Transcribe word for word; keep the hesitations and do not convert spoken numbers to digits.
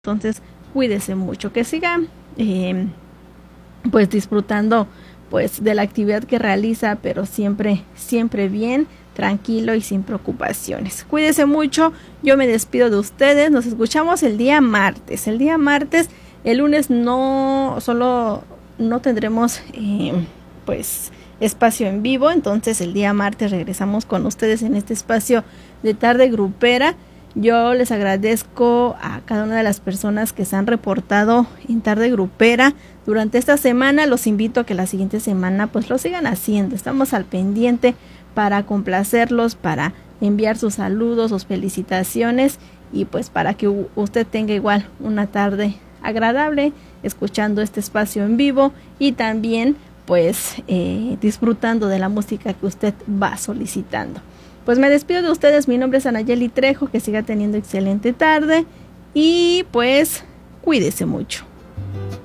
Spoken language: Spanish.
Entonces, cuídese mucho, que siga eh, pues disfrutando pues de la actividad que realiza, pero siempre, siempre bien, tranquilo y sin preocupaciones. Cuídese mucho, yo me despido de ustedes, nos escuchamos el día martes. El día martes, el lunes no, solo no tendremos eh, pues espacio en vivo, entonces el día martes regresamos con ustedes en este espacio de tarde grupera. Yo les agradezco a cada una de las personas que se han reportado en tarde grupera durante esta semana. Los invito a que la siguiente semana pues lo sigan haciendo. Estamos al pendiente para complacerlos, para enviar sus saludos, sus felicitaciones y pues para que usted tenga igual una tarde agradable escuchando este espacio en vivo y también pues eh, disfrutando de la música que usted va solicitando. Pues me despido de ustedes, mi nombre es Anayeli Trejo, que siga teniendo excelente tarde y pues cuídese mucho.